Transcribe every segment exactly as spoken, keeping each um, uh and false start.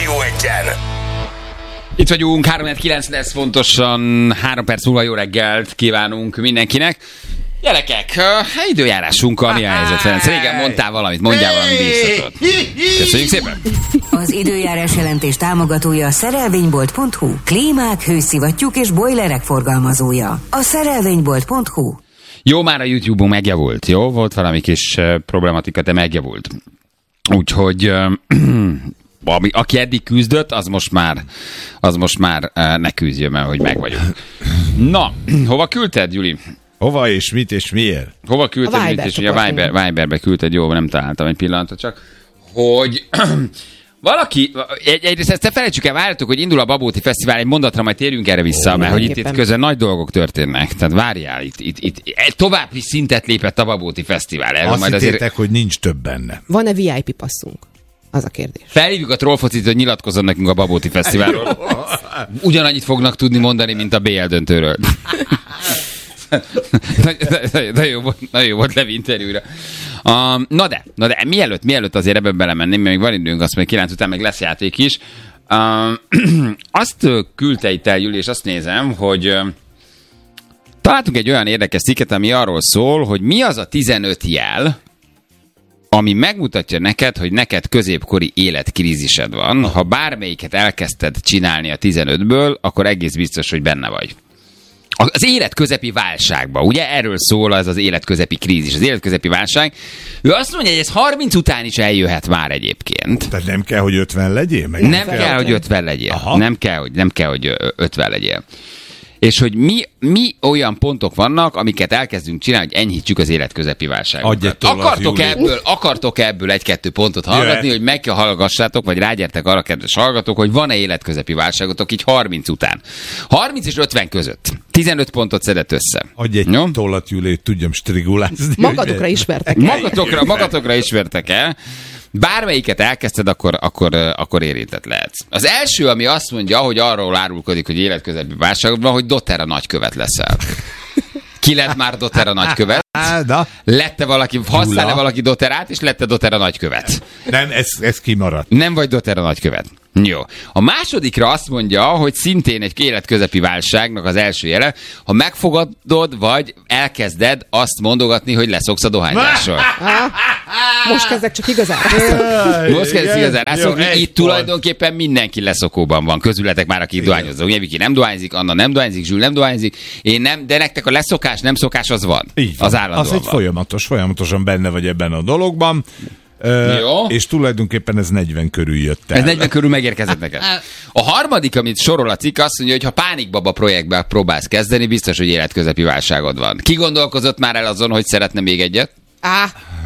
Rádió Egyen. Itt vagyunk, három kilenc lesz pontosan, három perc múlva jó reggelt kívánunk mindenkinek. Gyerekek, uh, időjárásunkkal mi a helyzet, Ferenc? Régen mondtál valamit, mondjál valami bíztatot. Köszönjük szépen! Az időjárás jelentés támogatója a szerelvénybolt pont hu. Klímák, hőszivattyúk és bojlerek forgalmazója. A szerelvénybolt pont hu. Jó, már a YouTube-on megjavult, jó? Volt valami kis uh, problematika, de megjavult. Úgyhogy... Uh, Ami, aki eddig küzdött, az most már, az most már uh, ne küzdjön, mert hogy meg vagyunk. Na, hova küldted, Gyuri? Hova és mit és miért? Hova küldted, mit és miért? A Viber, Viberbe küldted, jó, nem találtam egy pillanatot csak, hogy valaki, egy, egyrészt ezt ne felejtsük el, várjátok, hogy indul a Babóti Fesztivál, egy mondatra majd térjünk erre vissza, oh, mert hogy itt, itt közben nagy dolgok történnek. Tehát várjál, itt, itt, itt további szintet lépett a Babóti Fesztivál. Erről azt majd hittétek, azért... hogy nincs több benne. Van-e vé i pé passzunk? Az a kérdés. Felhívjuk a Trollfocit, hogy nyilatkozzon nekünk a Babóti Fesztiválról. Ugyanannyit fognak tudni mondani, mint a bé el döntőről. Nagyon jó volt, nagyon jó volt Levi interjúra. Um, na de, na de, mielőtt, mielőtt azért ebben belemenném, mert még van időnk, azt mondja, kilenc után meg lesz játék is. Um, azt küldte itt el, Júli, és azt nézem, hogy um, találtunk egy olyan érdekes cikket, ami arról szól, hogy mi az a tizenöt jel, ami megmutatja neked, hogy neked középkori életkrízised van. Ha bármelyiket elkezdted csinálni a tizenötből, akkor egész biztos, hogy benne vagy. Az életközepi válságban, ugye erről szól az az életközepi krízis, az életközepi válság. Ő azt mondja, hogy ez harminc után is eljöhet már egyébként. Tehát nem kell, hogy ötven legyél? Meg nem kell, kell, hogy ötven legyél. Aha. Nem kell, hogy, nem kell, hogy ötven legyél. És hogy mi, mi olyan pontok vannak, amiket elkezdünk csinálni, hogy enyhítsük az életközepi válságot. Akartok ebből, akartok ebből egy-kettő pontot hallgatni, yeah. hogy meg kell hallgassátok, vagy rágyertek arra, kedves hallgatók, hogy van-e életközepi válságotok így harminc után. harminc és ötven között. tizenöt pontot szedett össze. Adj egy no? tollat, Júli, tudjam strigulázni. Magatokra ismertek el. Magatokra, magatokra ismertek el. Bármelyiket elkezdted, akkor, akkor, akkor érintett lehetsz. Az első, ami azt mondja, hogy arról árulkodik, hogy életközepi válságban, hogy Dotera nagykövet leszel. Ki lett már Dotera nagykövet? Lette valaki, használ-e valaki Doterát, és lette Dotera nagykövet? Nem, ez, ez kimaradt. Nem vagy Dotera nagykövet. Jó. A másodikra azt mondja, hogy szintén egy életközepi válságnak az első jele, ha megfogadod, vagy elkezded azt mondogatni, hogy leszoksz a dohányzásról. Most kezdek csak igazán. Most kezdek igazán rászokni. Itt tulajdonképpen mindenki leszokóban van. Közületek már, akik dohányoznak. Ugye Viki nem dohányzik, Anna nem dohányzik, Zsül nem dohányzik. Én nem, de nektek a leszokás, nem szokás az van. Így van. Az állandóan az egy van. folyamatos, folyamatosan benne vagy ebben a dologban. Jó. És tulajdonképpen ez negyven körül jött el. Ez negyven körül megérkezett neked. A harmadik, amit sorol a cikk, azt mondja, hogy ha Pánikbaba projektbe próbálsz kezdeni, biztos, hogy életközepi válságod van. Ki gondolkozott már el azon, hogy szeretne még egyet? Á.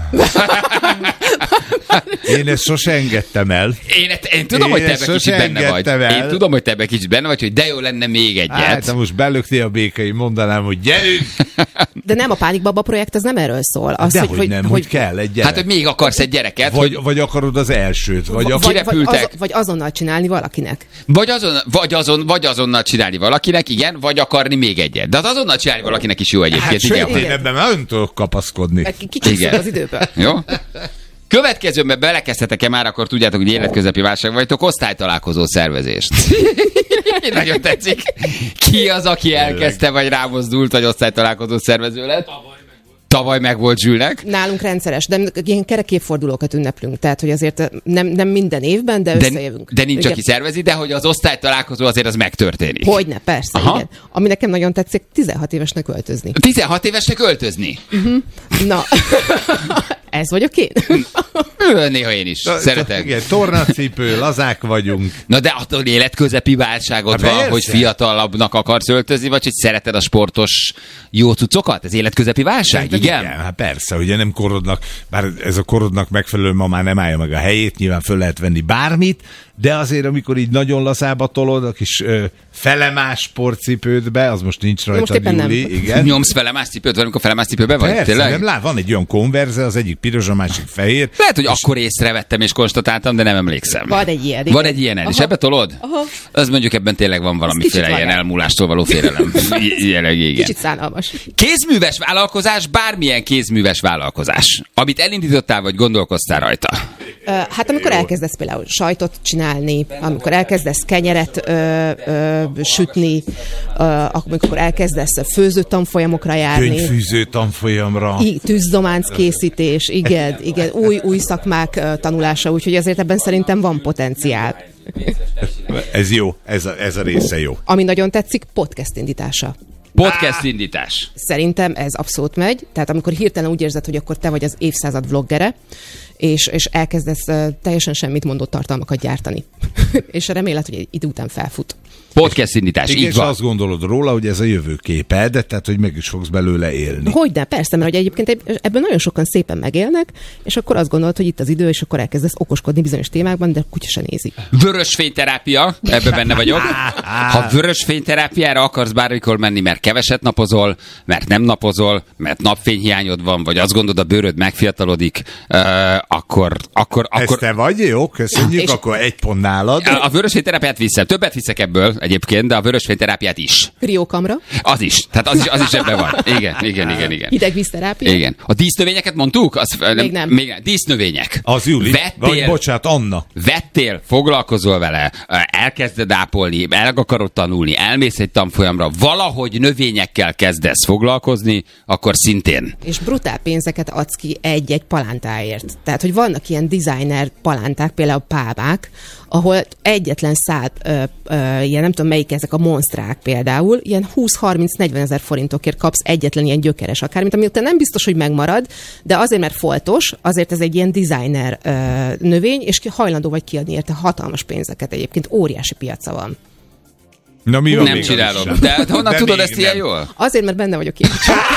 Én ezt sose engedtem el. Én, én tudom, én hogy te ebben kicsit benne vagy. El. Én tudom, hogy te ebben kicsit benne vagy, hogy de jó lenne még egyet. Hát, ha most belökné a békai, mondanám, hogy gyerünk! De nem, a Pánikbaba projekt az nem erről szól. Az, de hogy, hogy, hogy nem, hogy, hogy kell egy gyerek. Hát, hogy még akarsz egy gyereket. Vagy, hogy... vagy akarod az elsőt. Vagy, vagy, vagy, vagy, az, vagy azonnal csinálni valakinek. Vagy, azon, vagy, azon, vagy azonnal csinálni valakinek, igen, vagy akarni még egyet. De az azonnal csinálni valakinek is jó egyébként. Hát sőt, én ebben nagyon tudok kapaszkodni. Kicsit szól az időből. Jó? Következőben belekezdhetek-e már, akkor tudjátok, hogy életközepi válság vagytok, osztálytalálkozó szervezést. Nagyon tetszik. Ki az, aki elkezdte, vagy rámozdult, hogy osztálytalálkozó szervező lett? Tavaly meg volt Zsülnek. Nálunk rendszeres, de ilyen kerek évfordulókat ünneplünk, tehát hogy azért nem, nem minden évben, de összejövünk. De, de nincs, igen. Aki szervezi, de hogy az osztálytalálkozó azért az megtörténik. Hogyne, persze, aha. Igen. Ami nekem nagyon tetszik, tizenhat évesnek öltözni. tizenhat évesnek öltözni? Uh-huh. Na, ez vagyok én. Néha én is. Na, szeretek. Igen, tornacipő, lazák vagyunk. Na de attól életközepi válságot hát van, persze. Hogy fiatalabbnak akarsz öltözni, vagy hogy szereted a sportos jó cuccokat? Ez életközepi válság, hát, igen? Igen, hát persze, ugye nem korodnak, bár ez a korodnak megfelelő ma már nem állja meg a helyét, nyilván föl lehet venni bármit, de azért, amikor így nagyon lazába tolod, a kis ö, felemás sportcipődbe, az most nincs rajta, Júli, igen. Nyomsz felemás cipőt, amikor felemás cipőbe vagy? Persze, tényleg? Nem, lá, van egy olyan konverze, az egyik piros, a másik fehér. Lehet, hogy és... akkor észrevettem és konstatáltam, de nem emlékszem. Van egy ilyen. Van egy ilyen, és ebbe tolod? Aha. Az mondjuk ebben tényleg van valamiféle ilyen elmúlástól való félelem. Jelenleg, igen. Kicsit szánalmas. Kézműves vállalkozás, bármilyen kézműves vállalkozás, amit elindítottál, vagy gondolkoztál rajta. Hát amikor elkezdesz például sajtot csinálni, amikor elkezdesz kenyeret ö, ö, sütni, ö, amikor elkezdesz főző tanfolyamokra járni. Könyvfűző tanfolyamra. I, tűzdománc készítés, igen, igen, új, új szakmák ö, tanulása, úgyhogy azért ebben szerintem van potenciál. Ez jó, ez a, ez a része jó. Ami nagyon tetszik, podcast indítása. Podcast indítás. Szerintem ez abszolút megy. Tehát amikor hirtelen úgy érzed, hogy akkor te vagy az évszázad vloggere, és, és elkezdesz uh, teljesen semmit mondó tartalmakat gyártani. És reméled, hogy egy idő után felfut. Podcast indítás, igen, így és van. azt gondolod róla, hogy ez a jövőképed, tehát hogy meg is fogsz belőle élni. Hogyne, persze, mert hogy egyébként ebből nagyon sokan szépen megélnek, és akkor azt gondolod, hogy itt az idő, és akkor elkezdesz okoskodni bizonyos témákban, de kutya se nézi. Vörösfényterápia, ebben benne vagyok. Ha vörösfényterápiára akarsz bármikor menni, mert keveset napozol, mert nem napozol, mert napfényhiányod van, vagy azt gondolod, a bőröd megfiatalodik, uh, akkor, akkor, Ez akkor... te vagy? Jó, köszönjük, És- akkor egy pont nálad. A vörösfényterápiát viszem. Többet viszek ebből egyébként, de a vörösfényterápiát is. Kriókamra, Az is. Tehát az is, az is ebben van. Igen, igen, igen, igen. hidegvízterápia. Igen. A dísznövényeket mondtuk? Az, Még nem. Még nem. Dísznövények. Az Juli, vagy Vettél, bocsánat, Anna. vettél, foglalkozol vele, elkezded ápolni, el akarod tanulni, elmész egy tanfolyamra, valahogy növényekkel kezdesz foglalkozni, akkor szintén. És brutál pénzeket adsz ki egy-egy palántáért. Tehát, hogy vannak ilyen designer palánták, például pálmák, ahol egyetlen szállt, ö, ö, ilyen nem tudom melyik ezek a monsztrák például, ilyen húsz-harminc-negyven ezer forintokért kapsz egyetlen ilyen gyökeres akármit, ami utána nem biztos, hogy megmarad, de azért, mert foltos, azért ez egy ilyen designer ö, növény, és ki hajlandó vagy kiadni érte hatalmas pénzeket egyébként, óriási piaca van. Na, mi van Nem még a csinálom. listán? De honnan De tudod még ezt ilyen nem. jól? Azért, mert benne vagyok én.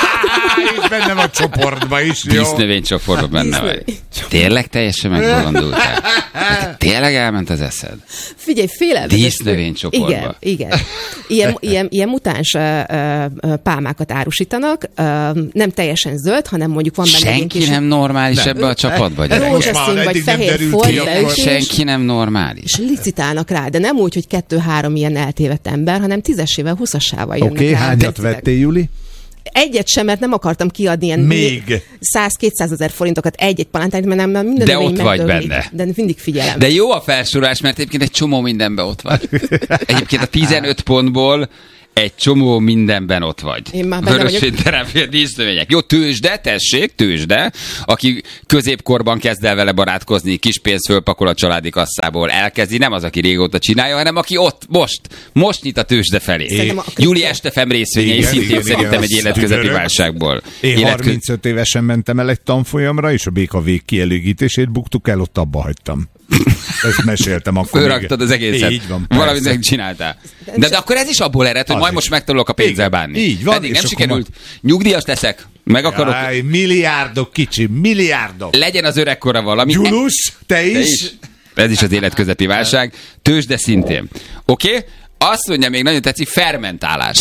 Á, és bennem a csoportban is, jó? Dísznövénycsoportban benne vagy. Dísznövény. Tényleg teljesen megbolondultál? Tényleg elment az eszed? Figyelj, félelmetes. Dísznövénycsoportba. Igen, igen. Ilyen, ilyen, ilyen mutáns uh, uh, pálmákat árusítanak, uh, nem teljesen zöld, hanem mondjuk van benne egy Senki kis nem normális ebbe a csapatba, gyerek. rózsaszín Most már vagy eddig nem fehér derült folt ki, akkor beütés, Senki nem normális. és licitálnak rá, de nem úgy, hogy kettő-három ilyen eltévedt ember, hanem tízesével, húszasával jönnek Oké, okay, rá. hányat Tetszik. vettél, Juli? Egyet sem, mert nem akartam kiadni ilyen Még. száz-kétszázezer forintokat egy-egy palántányt, mert nem, nem minden De növény ott vagy megdőlik. benne. De mindig figyelem. De jó a felsorolás, mert egyébként egy csomó mindenben ott vagy. Egyébként a tizenöt pontból egy csomó mindenben ott vagy. Én már benne vagyok. Vörösfényterápia, dísznövények. Jó, tőzsde, tessék, tőzsde. Aki középkorban kezd el vele barátkozni, kis pénzt fölpakol a családi kasszából, elkezdi, nem az, aki régóta csinálja, hanem aki ott, most, most nyit a tőzsde felé. Szerintem a- Júli Estefem részvényei Igen, szintén igen, szerintem igen, egy az életközepi tüdörök. válságból. Én Életkö- harmincöt évesen mentem el egy tanfolyamra, és a béka vég kielégítését buktuk el, ott abba hagytam. Ezt meséltem akkor. Fölraktad még. az egészet. Így van, Valamit persze. megcsináltál. De, de akkor ez is abból ered, hogy Az majd is. most megtanulok a pénzzel Igen, bánni. így van, Pedig nem és akkor sikerült. Nyugdíjas leszek, meg akarok. Jaj, milliárdok, kicsi, milliárdok. Legyen az öregkora valami. Gyulus, te Te is? is. Ez is az életközepi válság. Tőzsde szintén. Oké? Okay? Azt mondja, még nagyon tetszik, fermentálás.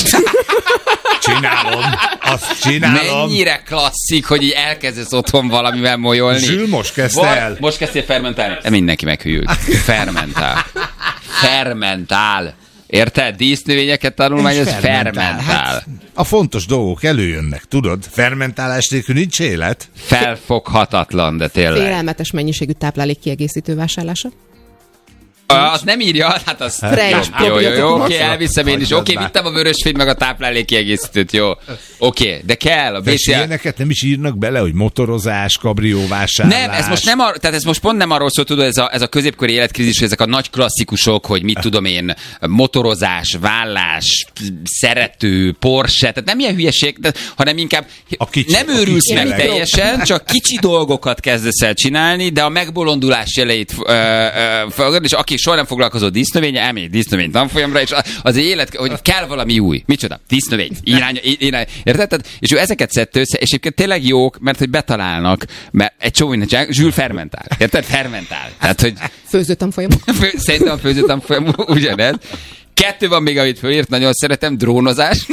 Csinálom, azt csinálom. Mennyire klasszik, hogy így elkezdesz otthon valamivel molyolni. Zsül, most kezdte Vagy- el. Most kezdtél fermentálni. De mindenki meghűlt. Fermentál. Fermentál. Érted? Dísznövényeket tanulmányoz, fermentál. Hát, a fontos dolgok előjönnek, tudod? Fermentálás nélkül nincs élet. Felfoghatatlan, de tényleg. Félelmetes mennyiségű táplálék kiegészítő vásárlása. Uh, azt nem írja, hát az... Fresh, Jó, jó, jó, jó, oké, probiotikus. elviszem én is. Hagyjad Oké, már. vittem a vörösfényt meg a táplálék kiegészítőt, jó. Oké, de kell a bé És cé á... ilyeneket nem is írnak bele, hogy motorozás, kabrióvásárlás. Nem, ez most nem, ar- tehát ez most pont nem arról szól, tudod, ez a, ez a középkori életkrízis, hogy ezek a nagy klasszikusok, hogy mit tudom én, motorozás, vállás, szerető, Porsche, tehát nem ilyen hülyeség, de, hanem inkább A kicsi, nem a őrülsz kicsi meg leg. teljesen, csak kicsi dolgokat kezdesz el csinálni, de a megbolondulás jeleit ö, ö, fogod, és aki soha nem foglalkozott dísznövénye, elmegy dísznövény tanfolyamra, és az egy élet, hogy kell valami új. Micsoda? Dísznövény. Irány, irány, érted? Tehát, és ő ezeket szedte össze, és egyébként tényleg jók, mert hogy betalálnak, mert egy csomó mindent csinál, Zsül fermentál. Érted? Fermentál. Tehát, hogy Főzőtanfolyamok. fő, szerintem a főzőtanfolyam ugyanez. Kettő van még, amit fölírt, nagyon szeretem, drónozás.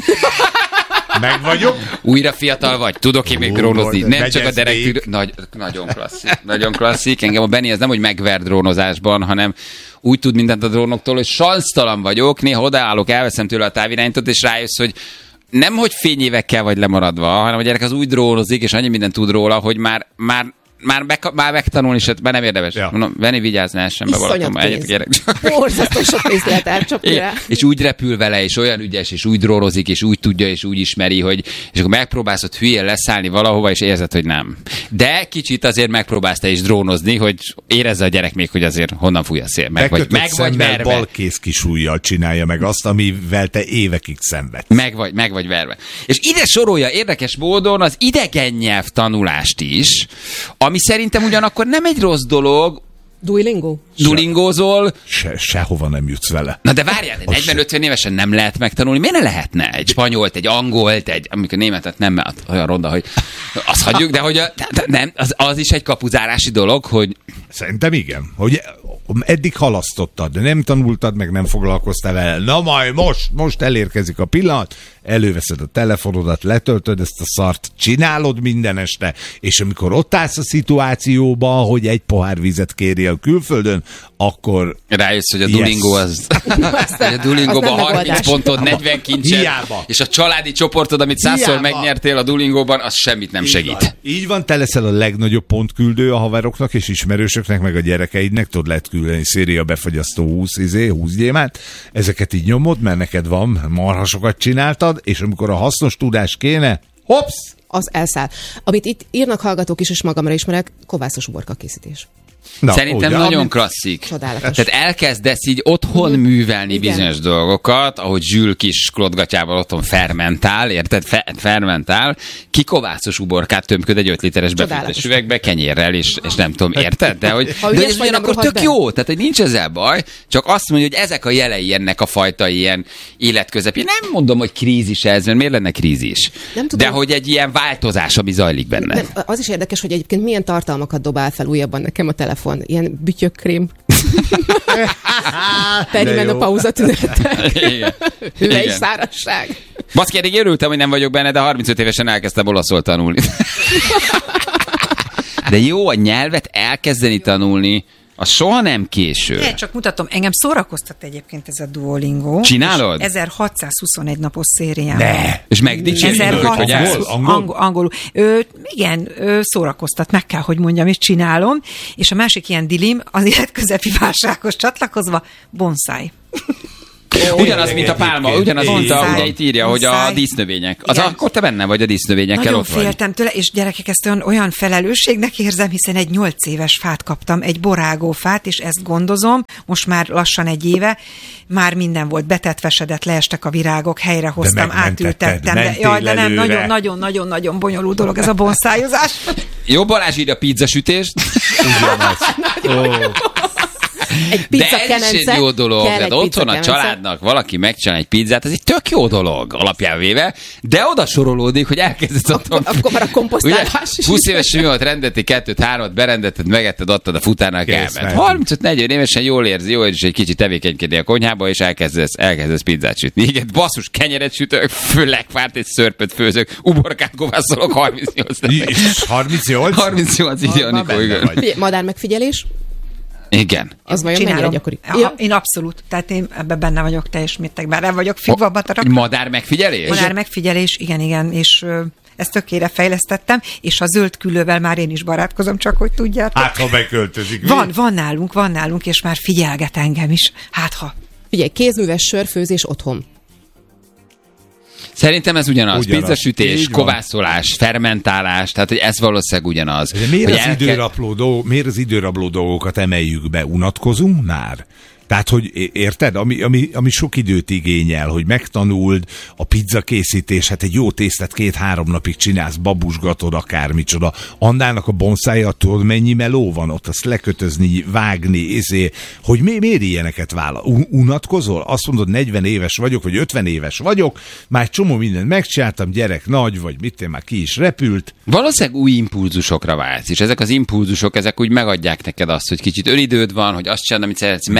Meg vagyok. Újra fiatal vagy, tudok én még Ó, drónozni. Lord, Nem megy csak a ez derek még. tűr... Nagy, nagyon klasszik, nagyon klasszik. Engem a Benni ez nem, hogy megver drónozásban, hanem úgy tud mindent a drónoktól, hogy sansztalan vagyok, néha odaállok, elveszem tőle a távirányítót, és rájössz, hogy nem, hogy fényévekkel vagy lemaradva, hanem a gyerek az úgy drónozik, és annyi mindent tud róla, hogy már, már már, be, már megtanulni, és már nem érdemes. Ja. Mondom, venni, vigyázni, essen be valaki. Egyet gyerek. Borzasztó sok pénzt lehet elcsapni rá. És úgy repül vele, és olyan ügyes, és úgy drórozik, és úgy tudja, és úgy ismeri, hogy és akkor megpróbálsz ott hülyén leszállni valahova, és érzed, hogy nem. De kicsit azért megpróbálsz te is drónozni, hogy érezze a gyerek még, hogy azért honnan fúj a szél. Meg vagy, meg vagy verve. Balkész kisújjal csinálja meg azt, amivel te évekig szenvedsz. Meg vagy, meg vagy verve. És ide sorolja érdekes módon az idegen nyelv tanulást is, ami szerintem ugyanakkor nem egy rossz dolog. Duolingo? Duolingózol. Se, sehova nem jutsz vele. Na de várjál, negyven-ötven évesen nem lehet megtanulni. Miért ne lehetne? Egy spanyolt, egy angolt, egy, amikor németet nem, mert olyan ronda, hogy azt hagyjuk, de hogy a, de nem, az, az is egy kapuzárási dolog, hogy... Szerintem igen. Hogy eddig halasztottad, de nem tanultad, meg nem foglalkoztál vele. Na majd most, most elérkezik a pillanat, előveszed a telefonodat, letöltöd ezt a szart, csinálod minden este, és amikor ott állsz a szituációba, hogy egy pohár vizet kérje a külföldön, akkor... Rájössz, hogy a Duolingo yes. az... hogy a Duolingóban harminc pontod, negyven kincsed, Hiába. és a családi csoportod, amit százszor Hiába. megnyertél a Duolingóban, az semmit nem Így segít. van. Így van, te leszel a legnagyobb pontküldő a haveroknak és ismerősöknek, meg a gyerekeidnek, tudod, lehet küldeni széria befagyasztó húsz izé, húsz gyémánt. Ezeket így nyomod, mert neked van, marhasokat csináltad, és amikor a hasznos tudás kéne, hopsz! Az elszáll. Amit itt írnak hallgatók is, és magamra ismerek, kovászos uborka készítés. Na, Szerintem ugye, nagyon amit... klasszik. Csodálatos. Tehát elkezdesz így otthon művelni Igen. bizonyos dolgokat, ahogy Zsül kis klotgatyával otthon fermentál, érted? Fe- fermentál, kikovászos uborkát tömköd egy öt literes befőttes üvegbe, kenyérrel, és, és nem tudom, érted? De hogy Ha de ügyes ez vagy, nem ugyanakkor rohad tök be. jó, tehát hogy nincs ezzel baj, csak azt mondja, hogy ezek a jelei ennek a fajta ilyen életközepén. Nem mondom, hogy krízis ez, mert miért lenne krízis? Nem tudom. De hogy egy ilyen változás, ami zajlik benne. Nem, az is érdekes, hogy egyébként milyen tartalmakat dobál fel újabban nekem a telefon. Ilyen bütyökkrém. Perimenopauza tünete. Igen. Hüvely Igen. szárazság. Baszki, eddig örültem, hogy nem vagyok benne, de harmincöt évesen elkezdtem olaszul tanulni. De jó, a nyelvet elkezdeni tanulni, az soha nem késő. Ne, csak mutatom, engem szórakoztat egyébként ez a Duolingo. Csinálod? És ezerhatszázhuszonegy napos szérián. Ne. És megdicsérjük, hogy hogy állsz. ezerhatszáz Angol? angol, angolul. Ö, igen, ö, szórakoztat, meg kell, hogy mondjam, és csinálom. És a másik ilyen dilim, az életközepi válsághoz csatlakozva, bonsai. Ugyanaz, mint a pálma, ugyanaz, mint a, Bonsai. ugye itt írja, hogy a Bonsai. dísznövények. Az Igen. akkor te benne vagy a dísznövényekkel, Nagyon ott vagy. féltem tőle, és gyerekek, ezt olyan, olyan felelősségnek érzem, hiszen egy nyolc éves fát kaptam, egy borágófát, és ezt gondozom, most már lassan egy éve, már minden volt, betetvesedett, leestek a virágok, helyrehoztam, megmentetted, átültettem, de, mentél jaj, de nem, előre. nagyon-nagyon-nagyon bonyolult dolog ez a bonszájozás. Jó, Balázs írja pizzasütést. Ó, Egy De pizza ez is kemence. egy jó dolog. Kell Tehát egy otthon pizza a kemence. családnak valaki megcsinál egy pizzát, ez egy tök jó dolog alapján véve, de oda sorolódik, hogy elkezdesz otthon. Akkor már a komposztálás is. húsz éves mi volt, rendelti kettőt, hármat, berendelted, megetted, adtad a futárnak, Kész, elment. mehetünk. harmincöt-negyven évesen jól érzi, jó, és egy kicsit tevékenykedni a konyhába, és elkezdesz, elkezdesz pizzát sütni. Igen, basszus, kenyeret sütök, főlegfárt, egy szörpöt főzök, uborkát kovászolok, harmincnyolc. és harmincnyolc? harmincnyolc írja Már Anikó, benne igen. vagy. Figyelj, madár megfigyelés? Igen. Az vajon mennyire gyakori? Ja. Ja. Én abszolút. Tehát én ebben benne vagyok teljes mértékben. Nem vagyok figva Egy madár megfigyelés? Madár megfigyelés, igen, igen, és ö, ezt tökére fejlesztettem, és a zöld küllővel már én is barátkozom, csak hogy tudjátok. Hát, ha beköltözik. Van, van nálunk, van nálunk, és már figyelget engem is. Hát ha. Figyelj, kézműves sörfőzés otthon. Szerintem ez ugyanaz. Ugyanaz. Pizzasütés, Így van. kovászolás, fermentálás, tehát hogy ez valószínűleg ugyanaz. De miért Hogy az, el kell- időrapló dolg, miért az időrabló dolgokat emeljük be? Unatkozunk már? Tehát, hogy é- érted, ami, ami, ami sok időt igényel, hogy megtanuld a pizza készítés, hát egy jó tésztát két-három napig csinálsz, babusgatod, akármicsoda. Annának a bonszája, tudod, mennyi meló van ott, azt lekötözni, vágni, ezért, hogy mi, miért ilyeneket vállal? Un- unatkozol? Azt mondod, negyven éves vagyok, vagy ötven éves vagyok, már egy csomó mindent megcsináltam, gyerek nagy, vagy mit én már ki is repült. Valószínűleg új impulzusokra vágysz, és ezek az impulzusok, ezek úgy megadják neked azt, hogy kicsit önidőd van, hogy azt csinálod, amit szeretsz, mered már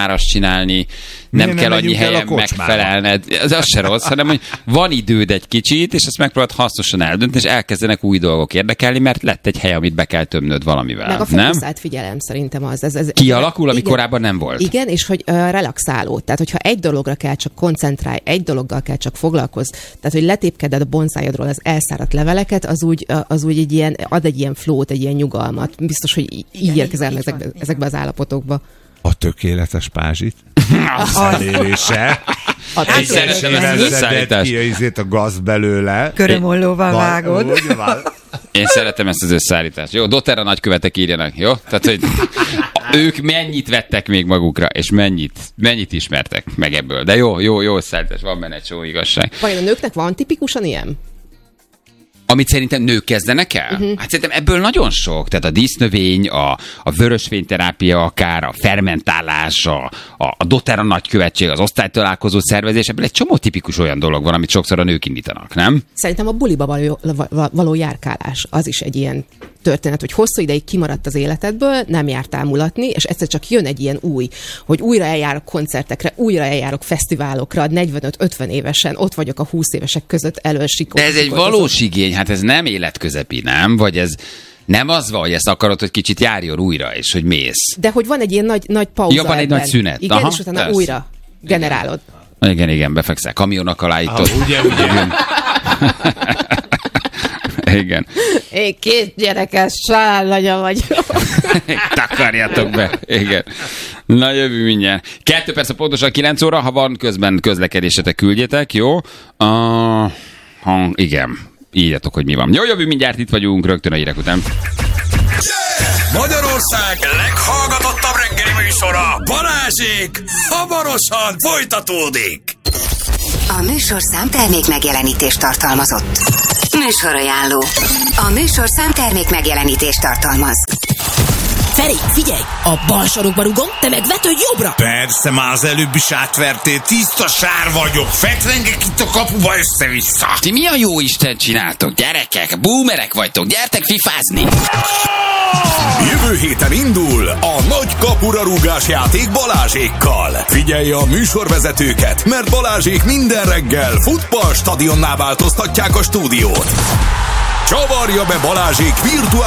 áras csinálni, nem Miért kell nem annyi megyünk el a helyen kocsmába? megfelelned. Ez az se rossz, hanem hogy van időd egy kicsit, és ezt megpróbálod hasznosan eldönteni, és elkezdenek új dolgok érdekelni, mert lett egy hely, amit be kell tömnöd valamivel. Meg a nem? fókuszált figyelem szerintem az. Ez, ez, Kialakul, ami igen, korábban nem volt. Igen, és hogy uh, relaxáló. Tehát, hogyha egy dologra kell csak koncentrálj, egy dologgal kell csak foglalkozz, tehát, hogy letépkeded a bonszájodról az elszáradt leveleket, az úgy, uh, az úgy egy ilyen, ad egy ilyen flót, egy ilyen nyugalmat. Biztos, hogy így Igen, érkezel így ezekbe, van, ezekbe az állapotokba. A tökéletes pázsit. Az elérése. A Én szeretem ezt az összeállítást. Ki a izét, a gaz belőle. Körömollóval Van- vágod. úgy van. Én szeretem ezt az összeállítást. Jó, Doterra nagykövetek írjanak, jó? Tehát, hogy ők mennyit vettek még magukra, és mennyit, mennyit ismertek meg ebből. De jó, jó, jó összeállítás, van benne egy csomó igazság. Vajon a nőknek van tipikusan ilyen? Amit szerintem nők kezdenek el? Uh-huh. Hát szerintem ebből nagyon sok. Tehát a dísznövény, a, a vörösfényterápia akár, a fermentálás, a, a, a doTERRA nagykövetség, az osztálytalálkozó szervezés, ebből egy csomó tipikus olyan dolog van, amit sokszor a nők indítanak, nem? Szerintem a buliba való, való járkálás az is egy ilyen történet, hogy hosszú ideig kimaradt az életedből, nem jártál mulatni, és egyszer csak jön egy ilyen új, hogy újra eljárok koncertekre, újra eljárok fesztiválokra, negyvenöt-ötven évesen, ott vagyok a húsz évesek között elől sikor. De ez egy valós igény, hát ez nem életközepi, nem? Vagy ez nem az van, hogy ezt akarod, hogy kicsit járjon újra, és hogy mész. De hogy van egy ilyen nagy, nagy pauza. Ja, van egy ebben. nagy szünet. Igen, Aha, és utána persze. újra generálod. Igen, igen, befekszel kamionak alá itt Ah, ott. ugye, ugye. Igen. Én két gyerekes családanya vagyok. Takarjatok be. Igen. Na, jövő mindjárt. Kettő perc, pontosan kilenc óra, ha van közben közlekedésetek, küldjetek, jó? Uh, ha, igen. Írjatok, hogy mi van. Jó, jövő mindjárt, itt vagyunk, rögtön a hírek után. Magyarország leghallgatottabb reggeli műsora, Balázsék, hamarosan folytatódik. A műsorszám termék megjelenítést tartalmazott. Műsorajánló. A műsorszám termék megjelenítést tartalmaz. Feri, figyelj! A bal sarokba rugom, te meg vetődj jobbra! Persze, már az előbb is átvertél, tiszta sár vagyok, fetrengek itt a kapuba össze-vissza. Ti mi a jó Isten csináltok, gyerekek? Boomerek vagytok, gyertek fifázni! Jövő héten indul a nagy kapura rúgás játék Balázsékkal. Figyelj a műsorvezetőket, mert Balázsék minden reggel futballstadionná változtatják a stúdiót. Csavarja be Balázsék virtuális